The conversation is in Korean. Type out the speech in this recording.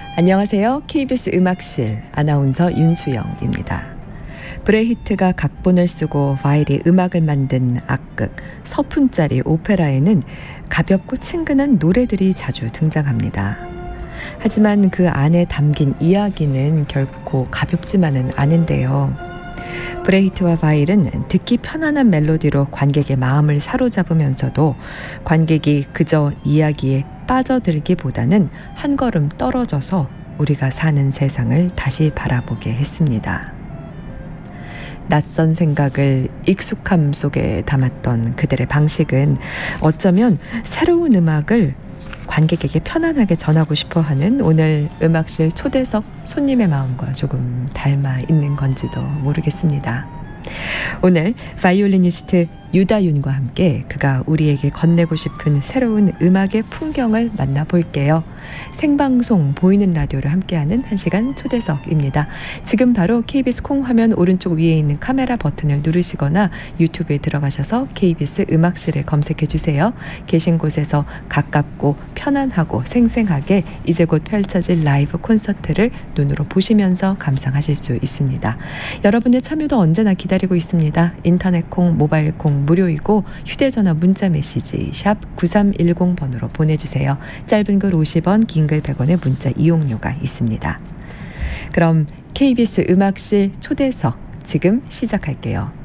안녕하세요. KBS 음악실 아나운서 윤수영입니다. 브레히트가 각본을 쓰고 바일이 음악을 만든 악극 서푼짜리 오페라에는 가볍고 친근한 노래들이 자주 등장합니다. 하지만 그 안에 담긴 이야기는 결코 가볍지만은 않은데요. 브레히트와 바일은 듣기 편안한 멜로디로 관객의 마음을 사로잡으면서도 관객이 그저 이야기에 빠져들기보다는 한 걸음 떨어져서 우리가 사는 세상을 다시 바라보게 했습니다. 낯선 생각을 익숙함 속에 담았던 그들의 방식은 어쩌면 새로운 음악을 관객에게 편안하게 전하고 싶어하는 오늘 음악실 초대석 손님의 마음과 조금 닮아 있는 건지도 모르겠습니다. 오늘 바이올리니스트 유다윤과 함께 그가 우리에게 건네고 싶은 새로운 음악의 풍경을 만나볼게요. 생방송 보이는 라디오를 함께하는 1시간 초대석입니다. 지금 바로 KBS 콩 화면 오른쪽 위에 있는 카메라 버튼을 누르시거나 유튜브에 들어가셔서 KBS 음악실을 검색해 주세요. 계신 곳에서 가깝고 편안하고 생생하게 이제 곧 펼쳐질 라이브 콘서트를 눈으로 보시면서 감상하실 수 있습니다. 여러분의 참여도 언제나 기다리고 있습니다. 인터넷 콩, 모바일 콩 무료이고 휴대전화 문자 메시지 샵 9310번으로 보내주세요. 짧은 글 50원, 긴 글 100원의 문자 이용료가 있습니다. 그럼 KBS 음악실 초대석 지금 시작할게요.